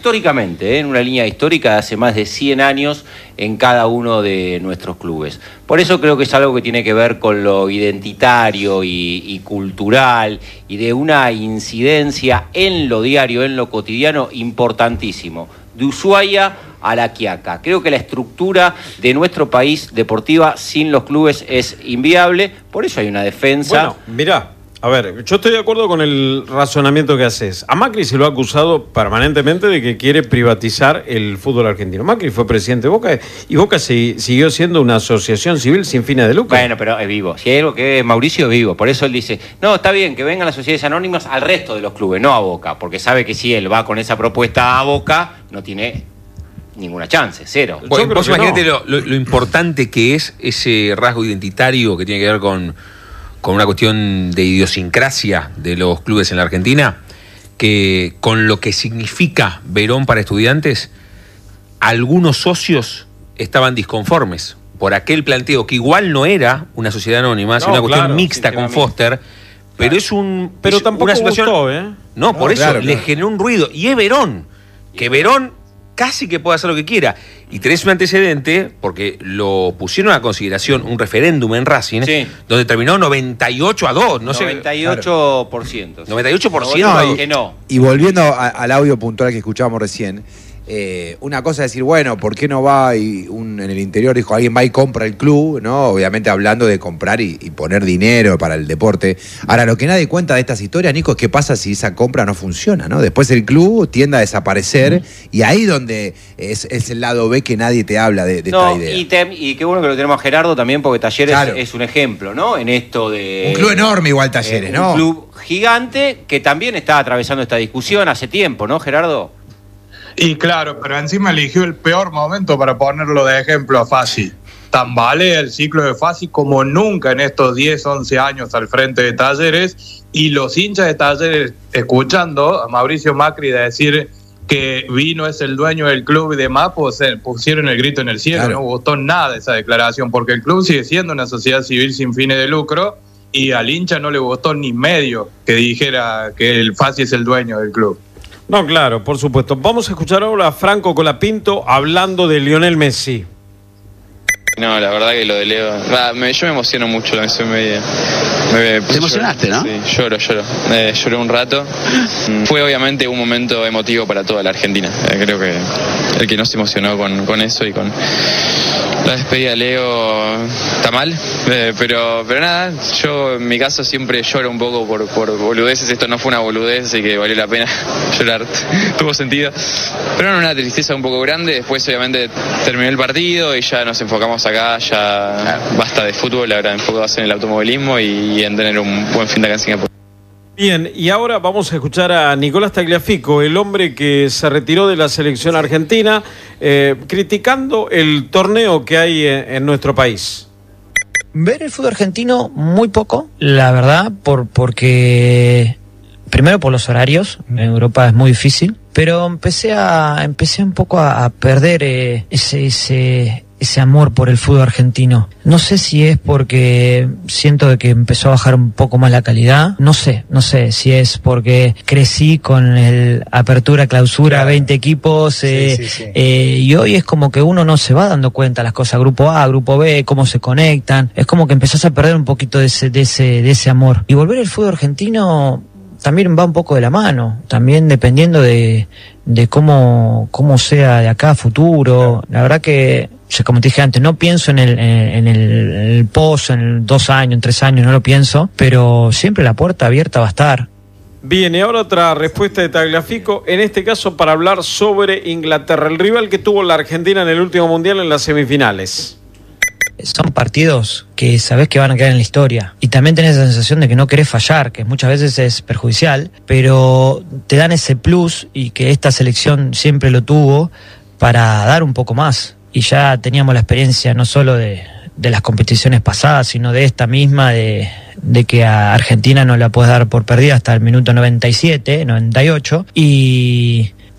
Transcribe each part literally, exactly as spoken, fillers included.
históricamente, ¿eh? En una línea histórica de hace más de cien años en cada uno de nuestros clubes. Por eso creo que es algo que tiene que ver con lo identitario y, y cultural y de una incidencia en lo diario, en lo cotidiano, importantísimo. De Ushuaia a La Quiaca. Creo que la estructura de nuestro país deportiva sin los clubes es inviable, por eso hay una defensa. Bueno, mirá. A ver, yo estoy de acuerdo con el razonamiento que haces. A Macri se lo ha acusado permanentemente de que quiere privatizar el fútbol argentino. Macri fue presidente de Boca y Boca se, siguió siendo una asociación civil sin fines de lucro. Bueno, pero es vivo. Si hay algo que es Mauricio, es vivo. Por eso él dice, no, está bien que vengan las sociedades anónimas al resto de los clubes, no a Boca. Porque sabe que si él va con esa propuesta a Boca, no tiene ninguna chance, cero. Bueno, vos imagínate no. lo, lo, lo importante que es ese rasgo identitario que tiene que ver con... con una cuestión de idiosincrasia de los clubes en la Argentina, que con lo que significa Verón para Estudiantes, algunos socios estaban disconformes por aquel planteo, que igual no era una sociedad anónima, sino no, una cuestión claro, mixta con Foster, pero claro. es un pero es tampoco una situación, gustó, ¿eh? No, por no, eso claro, le claro. generó un ruido, y es Verón, que Verón casi que puede hacer lo que quiera. Y tenés un antecedente, porque lo pusieron a consideración un referéndum en Racing, sí. donde terminó noventa y ocho a dos, no noventa y ocho por ciento. sé. noventa y ocho por ciento. No, y, que no. Y volviendo a, al audio puntual que escuchábamos recién, eh, una cosa es decir, bueno, ¿por qué no va? Y un, en el interior dijo, alguien va y compra el club, ¿no? Obviamente hablando de comprar y, y poner dinero para el deporte. Ahora, lo que nadie cuenta de estas historias, Nico, es qué pasa si esa compra no funciona, ¿no? Después el club tiende a desaparecer, mm. y ahí donde es, es el lado B que nadie te habla de, de no, esta idea. Y, te, y qué bueno que lo tenemos a Gerardo también, porque Talleres claro. es un ejemplo, ¿no? En esto de... Un club enorme igual Talleres, eh, ¿no? Un club gigante que también está atravesando esta discusión hace tiempo, ¿no, Gerardo? Y claro, pero encima eligió el peor momento para ponerlo de ejemplo a Fassi. Tambalea el ciclo de Fassi como nunca en estos diez, once años al frente de Talleres, y los hinchas de Talleres escuchando a Mauricio Macri decir que Vino es el dueño del club y demás, pues pusieron el grito en el cielo. Claro. No gustó nada esa declaración, porque el club sigue siendo una sociedad civil sin fines de lucro, y al hincha no le gustó ni medio que dijera que el Fassi es el dueño del club. No, claro, por supuesto. Vamos a escuchar ahora a Franco Colapinto hablando de Lionel Messi. No, la verdad que lo de Leo... Va, me, yo me emociono mucho, me, me, me ¿Te emocionaste, lloro, no? Sí, lloro, lloro. Eh, lloré un rato. Fue obviamente un momento emotivo para toda la Argentina. Eh, creo que el que no se emocionó con, con eso y con la despedida de Leo está mal. Eh, pero, pero nada, yo en mi caso siempre lloro un poco por, por boludeces. Esto no fue una boludez, así que valió la pena llorar. Tuvo sentido. Pero no, una tristeza un poco grande. Después obviamente terminó el partido y ya nos enfocamos acá, ya basta de fútbol, ahora enfocados en el automovilismo y en tener un buen fin de acá en Singapur. Bien, y ahora vamos a escuchar a Nicolás Tagliafico, el hombre que se retiró de la selección argentina, eh, criticando el torneo que hay en, en nuestro país. Ver el fútbol argentino muy poco, la verdad, por porque primero por los horarios, en Europa es muy difícil, pero empecé a empecé un poco a, a perder eh, ese ese ese amor por el fútbol argentino. No sé si es porque siento de que empezó a bajar un poco más la calidad, no sé, no sé si es porque crecí con el apertura, clausura, claro. veinte equipos, eh, sí, sí, sí. Eh, y hoy es como que uno no se va dando cuenta las cosas, grupo A, grupo B, cómo se conectan, es como que empezás a perder un poquito de ese, de ese, de ese amor. Y volver al fútbol argentino también va un poco de la mano, también dependiendo de, de cómo, cómo sea de acá a futuro. La verdad que, como te dije antes, no pienso en el, en el, en el pozo, en el dos años, en tres años, no lo pienso, pero siempre la puerta abierta va a estar. Bien, y ahora otra respuesta de Tagliafico, en este caso para hablar sobre Inglaterra, el rival que tuvo la Argentina en el último mundial en las semifinales. Son partidos que sabés que van a quedar en la historia y también tenés la sensación de que no querés fallar, que muchas veces es perjudicial, pero te dan ese plus y que esta selección siempre lo tuvo para dar un poco más. Y ya teníamos la experiencia no solo de, de las competiciones pasadas, sino de esta misma, de, de que a Argentina no la puedes dar por perdida hasta el minuto noventa y siete, noventa y ocho, y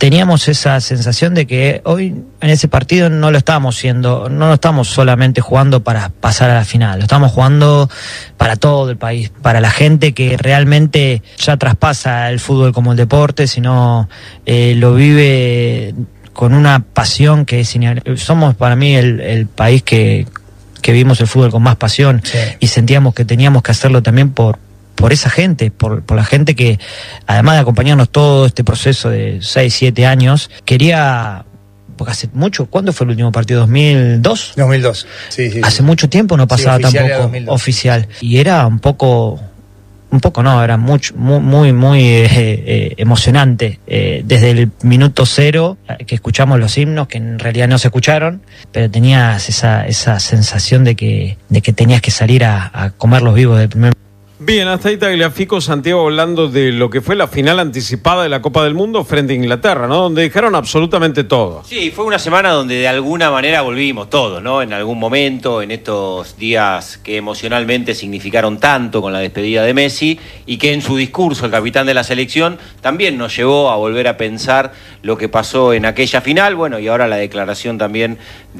teníamos esa sensación de que hoy en ese partido no lo estábamos siendo, no lo estamos solamente jugando para pasar a la final, lo estamos jugando para todo el país, para la gente que realmente ya traspasa el fútbol como el deporte, sino eh, lo vive con una pasión que es inag- somos para mí el, el país que, que vimos el fútbol con más pasión, sí. Y sentíamos que teníamos que hacerlo también por por esa gente, por, por la gente que, además de acompañarnos todo este proceso de seis, siete años, quería, porque hace mucho, ¿cuándo fue el último partido? ¿dos mil dos? dos mil dos, sí, sí. Hace sí. mucho tiempo no pasaba sí, oficial tampoco oficial. Y era un poco, un poco no, era mucho, muy, muy, muy eh, eh, emocionante. Eh, desde el minuto cero, que escuchamos los himnos, que en realidad no se escucharon, pero tenías esa, esa sensación de que, de que tenías que salir a, a comer los vivos del primer. Bien, hasta ahí Tagliafico, Santiago, hablando de lo que fue la final anticipada de la Copa del Mundo frente a Inglaterra, ¿no? Donde dejaron absolutamente todo. Sí, fue una semana donde de alguna manera volvimos todos, ¿no? En algún momento, en estos días que emocionalmente significaron tanto con la despedida de Messi y que en su discurso el capitán de la selección también nos llevó a volver a pensar lo que pasó en aquella final, bueno, y ahora la declaración también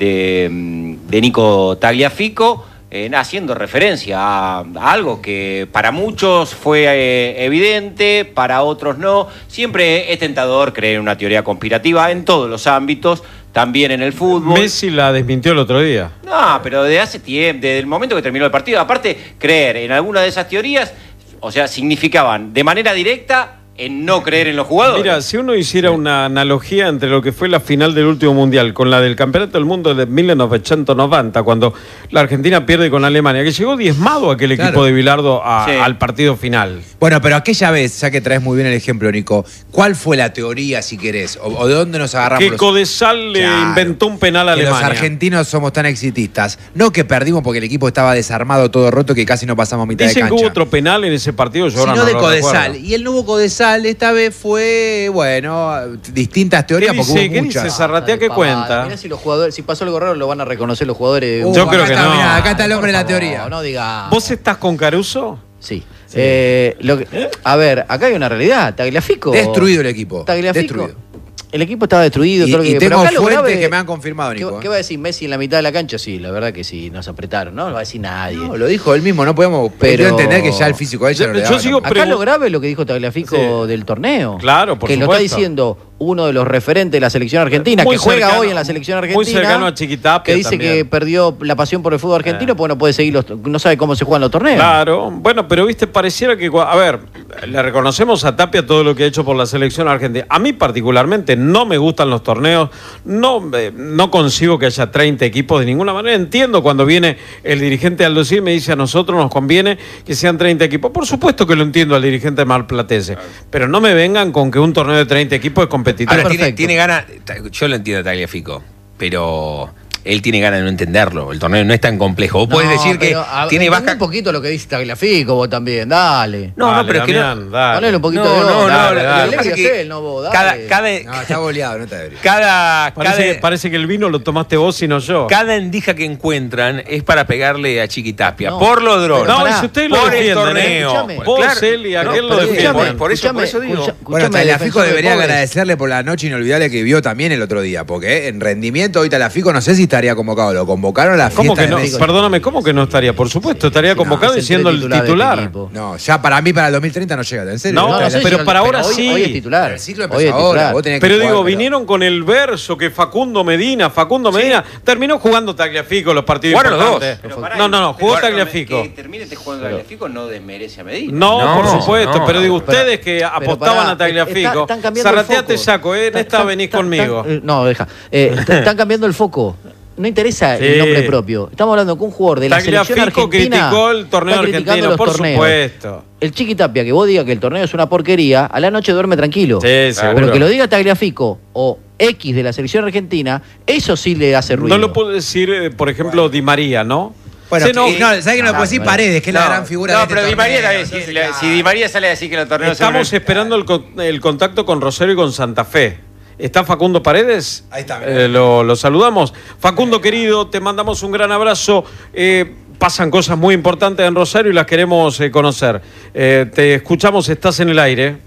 de, de Nico Tagliafico, Eh, haciendo referencia a, a algo que para muchos fue eh, evidente, para otros no. Siempre es tentador creer en una teoría conspirativa en todos los ámbitos, también en el fútbol. Messi la desmintió el otro día. No, pero desde hace tiempo, desde el momento que terminó el partido. Aparte, creer en alguna de esas teorías, o sea, significaban de manera directa en no creer en los jugadores. Mira, si uno hiciera sí. una analogía entre lo que fue la final del último mundial con la del Campeonato del Mundo de mil novecientos noventa, cuando la Argentina pierde con Alemania, que llegó diezmado aquel claro. equipo de Bilardo a, sí. al partido final. Bueno, pero aquella vez, ya que traes muy bien el ejemplo, Nico, ¿cuál fue la teoría, si querés? ¿O, o de dónde nos agarramos? Que Codesal le claro, inventó un penal a Alemania. Los argentinos somos tan exitistas. No que perdimos porque el equipo estaba desarmado, todo roto, que casi no pasamos mitad Dicen de cancha. Dicen que hubo otro penal en ese partido, yo ahora no, no de lo Codesal. recuerdo. Y el nuevo Codesal esta vez fue, bueno, distintas teorías. ¿Qué dice, porque hubo ¿qué muchas. dice Zarratea? ¿Qué cuenta? Mirá si los jugadores, si pasó algo raro, lo van a reconocer los jugadores. Uh, yo creo que está, no. Mirá, acá está el hombre de la teoría. No, no diga. ¿Vos estás con Caruso? Sí. sí. Eh, lo que, a ver, acá hay una realidad. Tagliafico. Destruido el equipo. Tagliafico. Destruido. El equipo estaba destruido. Y, todo lo que, y tengo pero fuentes grave, que me han confirmado, Nico. ¿Qué, ¿Qué va a decir Messi en la mitad de la cancha? Sí, la verdad que sí, nos apretaron, ¿no? No va a decir nadie. No, lo dijo él mismo, no podemos pero entender que ya el físico de ella no le daba. Acá pregun- lo grave es lo que dijo Tagliafico sí. del torneo. Claro, por que supuesto. lo está diciendo uno de los referentes de la selección argentina, muy que juega cercano, hoy en la selección argentina. Muy cercano a Chiquitapia que dice también. que perdió la pasión por el fútbol argentino, eh. porque no puede seguir los, no sabe cómo se juegan los torneos. Claro, bueno, pero viste, pareciera que, a ver, le reconocemos a Tapia todo lo que ha hecho por la selección argentina. A mí particularmente no me gustan los torneos, no, eh, no consigo que haya treinta equipos de ninguna manera. Entiendo cuando viene el dirigente Aldo Civi y me dice a nosotros nos conviene que sean treinta equipos. Por supuesto que lo entiendo al dirigente marplatense, claro. pero no me vengan con que un torneo de treinta equipos es competitivo. Ahora, tiene, tiene ganas, yo lo entiendo a Tagliafico, pero él tiene ganas de no entenderlo. El torneo no es tan complejo. Vos no, podés decir que a, tiene baja. Un poquito lo que dice Tagliafico vos también, dale. No, dale, no, pero es que no. Dale. Ponle un poquito no, de no, no, dale, dale, dale, dale. Que él, no, vos, dale. Cada, cada, no, está boleado, no está debería. Cada, parece, cada, parece que el vino lo tomaste vos y no yo. Cada endija que encuentran es para pegarle a Chiquitapia. No, por los drones. No, y si usted lo por defienden, el torneo. ¿eh? Vos, claro, él y aquel no, lo defienden. Por eso, por eso digo. Bueno, Tagliafico debería agradecerle por la noche inolvidable que vio también el otro día, porque en rendimiento hoy Tagliafico no sé si estaría convocado, lo convocaron a la fiesta. ¿Cómo que no? Perdóname, ¿cómo que no estaría? Por supuesto, estaría convocado y siendo el titular. No, ya para mí para el dos mil treinta no llega, ¿en serio? No, no, no pero si para ahora hoy, sí. Hoy es titular. El ciclo empezó ahora. Vos tenés pero que digo, jugar, vinieron con el verso que Facundo Medina, Facundo Medina, sí. terminó jugando Tagliafico los partidos Jugaron los dos. No, no, no, jugó Tagliafico. Que termine este jugando Tagliafico no desmerece a Medina. No, no por supuesto, no, pero digo, pero, ustedes que pero apostaban pará, a Tagliafico, Zarratea te saco, ¿eh? En esta venís conmigo. No, deja. Eh, están cambiando el foco. No interesa sí. el nombre propio. Estamos hablando con un jugador de la selección argentina. Criticó el torneo argentino, por torneos. supuesto. El Chiquitapia, que vos digas que el torneo es una porquería, a la noche duerme tranquilo. Sí, seguro. Pero que lo diga Tagliafico o X de la selección argentina, eso sí le hace ruido. No lo puedo decir, por ejemplo, Di María, ¿no? Bueno, no, no, ¿sabes que no lo puede decir Paredes, que es la gran figura no, de este pero Di María torneo, también, si, la, si Di María sale a decir que el torneo Estamos se esperando el, el contacto con Rosario y con Santa Fe. ¿Está Facundo Paredes? Ahí está. Eh, lo, lo saludamos. Facundo, querido, te mandamos un gran abrazo. Eh, pasan cosas muy importantes en Rosario y las queremos eh, conocer. Eh, te escuchamos, estás en el aire.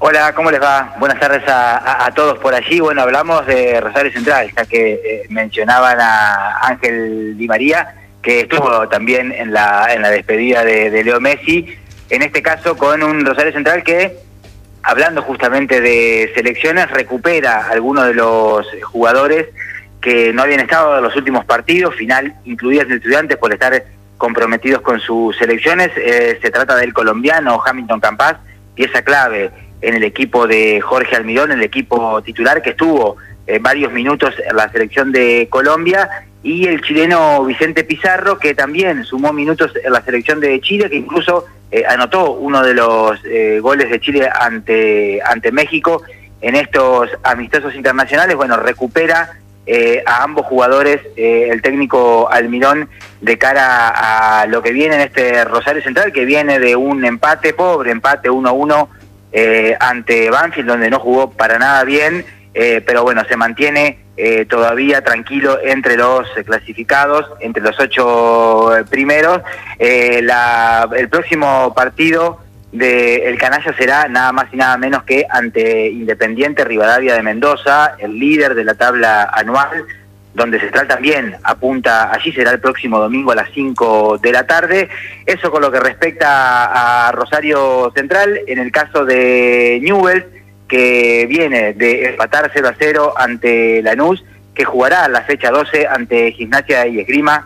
Hola, ¿cómo les va? Buenas tardes a, a, a todos por allí. Bueno, hablamos de Rosario Central, ya que eh, mencionaban a Ángel Di María, que estuvo también en la, en la despedida de, de Leo Messi, en este caso con un Rosario Central que, hablando justamente de selecciones, recupera a algunos de los jugadores que no habían estado en los últimos partidos, final incluidas de Estudiantes por estar comprometidos con sus selecciones. Eh, se trata del colombiano Hamilton Campas, pieza clave en el equipo de Jorge Almirón, el equipo titular que estuvo eh, varios minutos en la selección de Colombia, y el chileno Vicente Pizarro, que también sumó minutos en la selección de Chile, que incluso eh, anotó uno de los eh, goles de Chile ante, ante México en estos amistosos internacionales. Bueno, recupera eh, a ambos jugadores eh, el técnico Almirón de cara a lo que viene en este Rosario Central, que viene de un empate, pobre empate uno a uno, Eh, ante Banfield, donde no jugó para nada bien, eh, pero bueno, se mantiene eh, todavía tranquilo entre los eh, clasificados, entre los ocho eh, primeros. Eh, la, el próximo partido de El Canalla será nada más y nada menos que ante Independiente Rivadavia de Mendoza, el líder de la tabla anual, donde Central también apunta, allí será el próximo domingo a las cinco de la tarde. Eso con lo que respecta a Rosario Central. En el caso de Newell's, que viene de empatar cero a cero ante Lanús, que jugará la fecha doce ante Gimnasia y Esgrima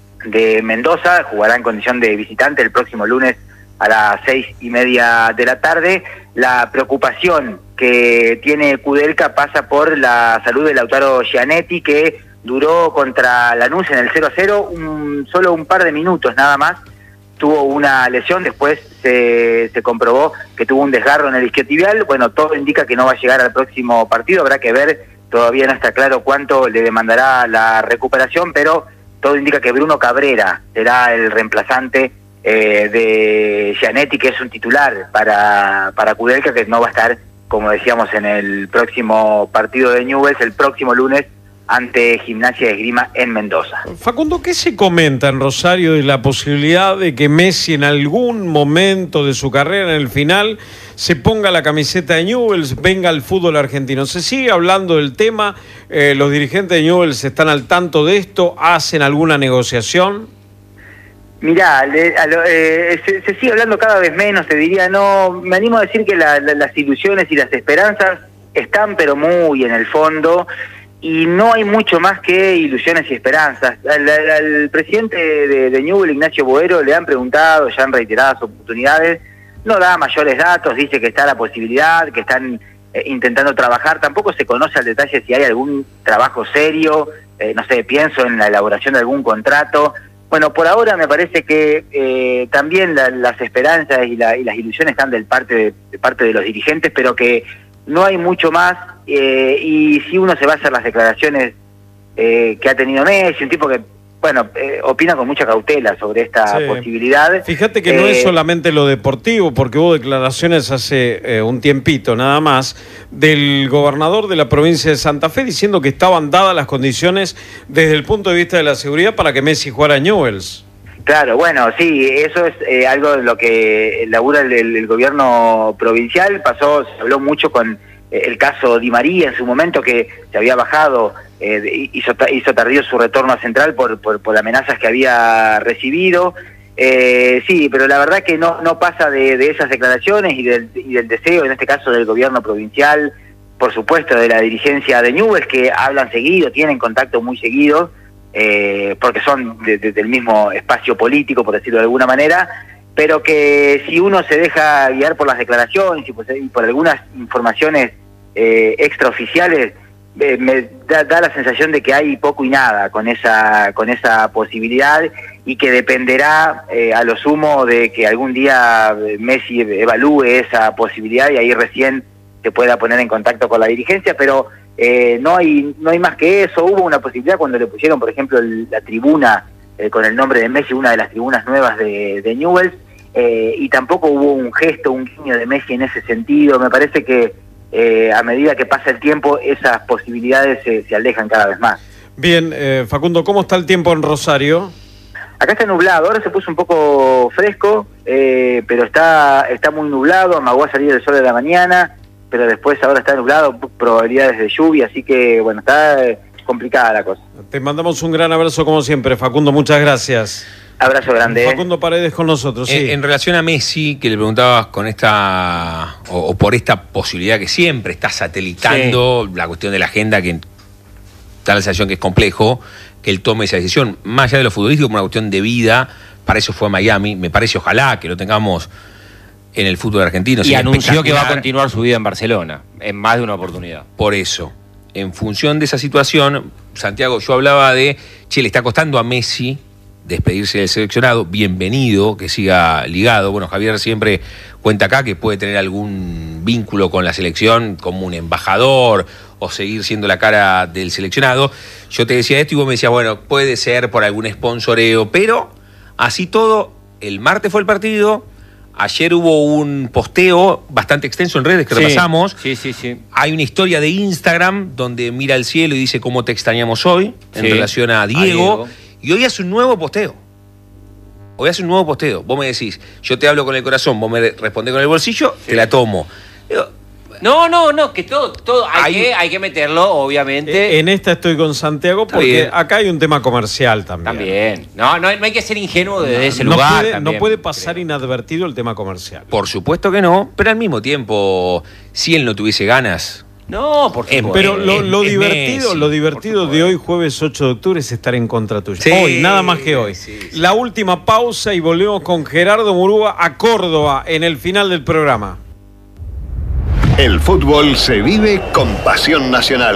de Mendoza, jugará en condición de visitante el próximo lunes a las seis y media de la tarde. La preocupación que tiene Kudelka pasa por la salud de Lautaro Gianetti, que duró contra Lanús en el cero a cero un, solo un par de minutos nada más. Tuvo una lesión, después se, se comprobó que tuvo un desgarro en el isquiotibial. Bueno, todo indica que no va a llegar al próximo partido, habrá que ver, todavía no está claro cuánto le demandará la recuperación, pero todo indica que Bruno Cabrera será el reemplazante eh, de Gianetti, que es un titular para, para Kudelka, que no va a estar, como decíamos, en el próximo partido de Newell's, el próximo lunes, ante Gimnasia de Esgrima en Mendoza. Facundo, ¿qué se comenta en Rosario de la posibilidad de que Messi en algún momento de su carrera, en el final, se ponga la camiseta de Newell's, venga al fútbol argentino? ¿Se sigue hablando del tema? Eh, ¿Los dirigentes de Newell's están al tanto de esto? ¿Hacen alguna negociación? Mirá, le, a lo, eh, se, se sigue hablando cada vez menos, te diría. No, me animo a decir que la, la, las ilusiones y las esperanzas están, pero muy en el fondo, y no hay mucho más que ilusiones y esperanzas. Al, al, al presidente de, de Newell's, Ignacio Boero, le han preguntado ya en reiteradas oportunidades, no da mayores datos, dice que está la posibilidad, que están eh, intentando trabajar, tampoco se conoce al detalle si hay algún trabajo serio, eh, no sé, pienso en la elaboración de algún contrato. Bueno, por ahora me parece que eh, también la, las esperanzas y, la, y las ilusiones están del parte de, de parte de los dirigentes, pero que no hay mucho más, eh, y si uno se basa en las declaraciones eh, que ha tenido Messi, un tipo que, bueno, eh, opina con mucha cautela sobre esta sí. posibilidad. Fíjate que eh, no es solamente lo deportivo, porque hubo declaraciones hace eh, un tiempito nada más del gobernador de la provincia de Santa Fe diciendo que estaban dadas las condiciones desde el punto de vista de la seguridad para que Messi jugara a Newell's. Claro, bueno, sí, eso es eh, algo de lo que labura el, el, el gobierno provincial. Pasó, se habló mucho con eh, el caso Di María en su momento, que se había bajado, eh, hizo, hizo tardío su retorno a Central por, por, por amenazas que había recibido. Eh, sí, pero la verdad que no, no pasa de, de esas declaraciones y del, y del deseo, en este caso del gobierno provincial, por supuesto de la dirigencia de Newell's, que hablan seguido, tienen contacto muy seguido, Eh, porque son de, de, del mismo espacio político, por decirlo de alguna manera, pero que si uno se deja guiar por las declaraciones y por, y por algunas informaciones eh, extraoficiales, eh, me da, da la sensación de que hay poco y nada con esa, con esa posibilidad, y que dependerá eh, a lo sumo de que algún día Messi evalúe esa posibilidad y ahí recién se pueda poner en contacto con la dirigencia, pero Eh, no hay no hay más que eso. Hubo una posibilidad cuando le pusieron, por ejemplo, el, la tribuna eh, con el nombre de Messi, una de las tribunas nuevas de, de Newell's, eh, y tampoco hubo un gesto, un guiño de Messi en ese sentido. Me parece que eh, a medida que pasa el tiempo, esas posibilidades se, se alejan cada vez más. Bien, eh, Facundo, ¿cómo está el tiempo en Rosario? Acá está nublado, ahora se puso un poco fresco, eh, pero está, está muy nublado, amagó a salir el sol de la mañana. pero después ahora está nublado, probabilidades de lluvia, así que bueno, está eh, complicada la cosa. Te mandamos un gran abrazo como siempre, Facundo, muchas gracias. Abrazo grande. Facundo Paredes con nosotros, sí. En, en relación a Messi, que le preguntabas con esta, o, o por esta posibilidad que siempre está satelitando, sí, la cuestión de la agenda, que da la sensación que es complejo que él tome esa decisión, más allá de lo futbolístico, como una cuestión de vida, para eso fue a Miami, me parece, ojalá que lo tengamos en el fútbol argentino. Y anunció que va a continuar su vida en Barcelona, en más de una oportunidad. Por eso, en función de esa situación, Santiago, yo hablaba de, che, le está costando a Messi despedirse del seleccionado, bienvenido, que siga ligado. Bueno, Javier siempre cuenta acá que puede tener algún vínculo con la selección como un embajador o seguir siendo la cara del seleccionado. Yo te decía esto y vos me decías, bueno, puede ser por algún sponsoreo, pero así todo, el martes fue el partido, ayer hubo un posteo bastante extenso en redes que sí, repasamos. Sí, sí, sí. Hay una historia de Instagram donde mira al cielo y dice cómo te extrañamos hoy, en sí, relación a Diego. A Diego. Y hoy hace un nuevo posteo. Hoy hace un nuevo posteo. Vos me decís, yo te hablo con el corazón, vos me respondés con el bolsillo, sí, te la tomo. Digo, no, no, no, que todo, todo hay, hay, que, hay que meterlo, obviamente. En esta estoy con Santiago porque bien, acá hay un tema comercial también. También. No, no, no hay que ser ingenuo desde no, ese no lugar. Puede, también, no puede pasar creo. inadvertido el tema comercial. Por supuesto que no, pero al mismo tiempo, si él no tuviese ganas. No, porque eh, pero lo, lo, divertido, Messi, lo divertido de hoy, jueves ocho de octubre, es estar en contra tuyo. Sí, hoy, nada más que hoy. Sí, sí. La última pausa y volvemos con Gerardo Murúa a Córdoba en el final del programa. El fútbol se vive con pasión nacional.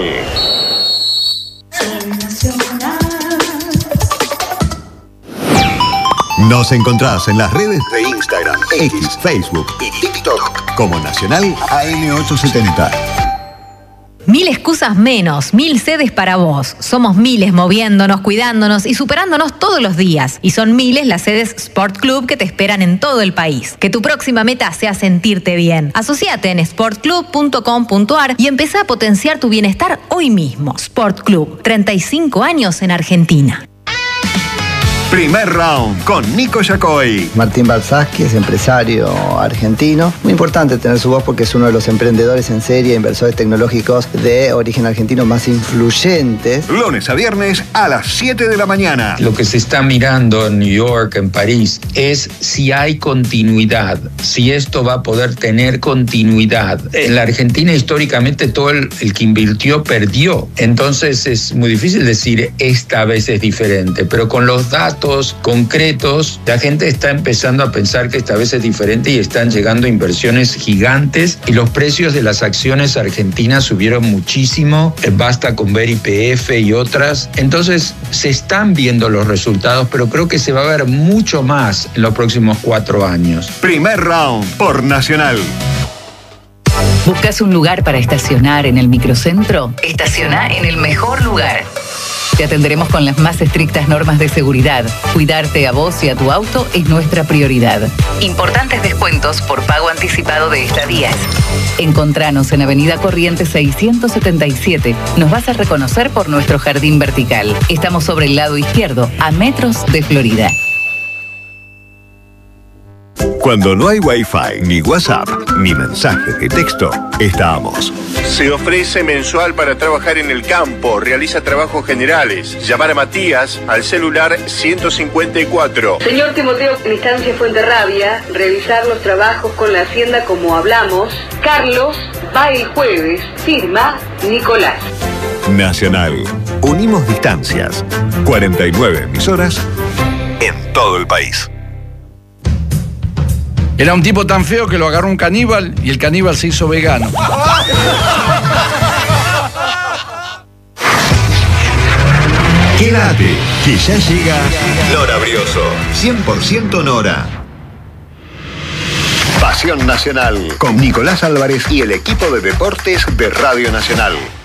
Nos encontrás en las redes de Instagram, X, Facebook y TikTok como Nacional A M ochocientos setenta. Mil excusas menos, mil sedes para vos. Somos miles moviéndonos, cuidándonos y superándonos todos los días. Y son miles las sedes Sport Club que te esperan en todo el país. Que tu próxima meta sea sentirte bien. Asociate en sport club punto com punto a r y empezá a potenciar tu bienestar hoy mismo. Sport Club, treinta y cinco años en Argentina. Primer round con Nico Yacoy. Martín Balsaski es empresario argentino. Muy importante tener su voz porque es uno de los emprendedores en serie, inversores tecnológicos de origen argentino más influyentes. Lunes a viernes a las siete de la mañana. Lo que se está mirando en New York, en París, es si hay continuidad, si esto va a poder tener continuidad. En la Argentina históricamente todo el, el que invirtió perdió. Entonces es muy difícil decir esta vez es diferente, pero con los datos concretos, la gente está empezando a pensar que esta vez es diferente y están llegando inversiones gigantes y los precios de las acciones argentinas subieron muchísimo, basta con ver Y P F y otras. Entonces se están viendo los resultados, pero creo que se va a ver mucho más en los próximos cuatro años. Primer round por Nacional. ¿Buscas un lugar para estacionar en el microcentro? Estaciona en el mejor lugar. Te atenderemos con las más estrictas normas de seguridad. Cuidarte a vos y a tu auto es nuestra prioridad. Importantes descuentos por pago anticipado de estadías. Encontranos en Avenida Corrientes seiscientos setenta y siete. Nos vas a reconocer por nuestro jardín vertical. Estamos sobre el lado izquierdo, a metros de Florida. Cuando no hay Wi-Fi, ni WhatsApp, ni mensajes de texto, estamos. Se ofrece mensual para trabajar en el campo, realiza trabajos generales. Llamar a Matías al celular ciento cincuenta y cuatro. Señor Timoteo, en instancia Fuenterrabia, revisar los trabajos con la Hacienda como hablamos. Carlos va el jueves, firma Nicolás. Nacional. Unimos distancias. cuarenta y nueve emisoras en todo el país. Era un tipo tan feo que lo agarró un caníbal y el caníbal se hizo vegano. Quédate, que ya llega Nora Brioso. cien por ciento Nora. Pasión Nacional con Nicolás Álvarez y el equipo de deportes de Radio Nacional.